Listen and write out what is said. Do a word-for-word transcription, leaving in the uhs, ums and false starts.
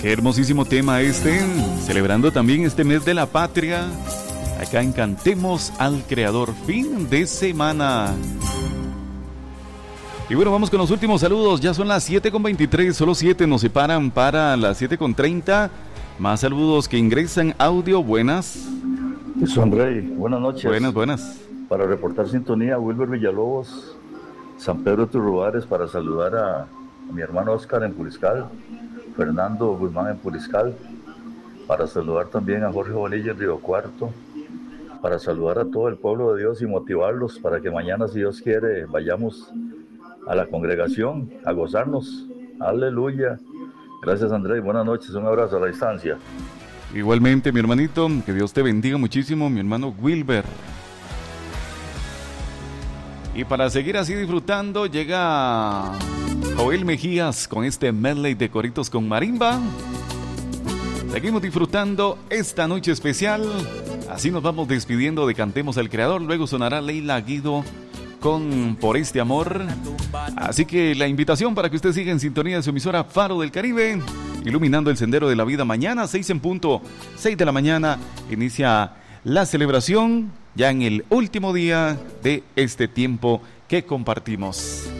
Qué hermosísimo tema este, celebrando también este mes de la patria. Acá en Cantemos al Creador, fin de semana. Y bueno, vamos con los últimos saludos. Ya son las siete con veintitrés, solo siete nos separan para las siete con treinta. Más saludos que ingresan. Audio, buenas. Sonrey, buenas noches. Buenas, buenas. Para reportar sintonía, Wilber Villalobos, San Pedro de Turrubares, para saludar a, a mi hermano Oscar en Puriscal, Fernando Guzmán en Puriscal, para saludar también a Jorge Bonilla en Río Cuarto, para saludar a todo el pueblo de Dios y motivarlos para que mañana, si Dios quiere, vayamos a la congregación a gozarnos. Aleluya. Gracias, Andrés. Buenas noches. Un abrazo a la distancia. Igualmente, mi hermanito, que Dios te bendiga muchísimo, mi hermano Wilber. Y para seguir así disfrutando, llega Joel Mejías con este medley de coritos con marimba. Seguimos disfrutando esta noche especial. Así nos vamos despidiendo de Cantemos al Creador. Luego sonará Leila Guido con Por Este Amor. Así que la invitación para que usted siga en sintonía de su emisora Faro del Caribe, iluminando el sendero de la vida. Mañana, seis en punto, seis de la mañana, inicia la celebración, ya en el último día de este tiempo que compartimos.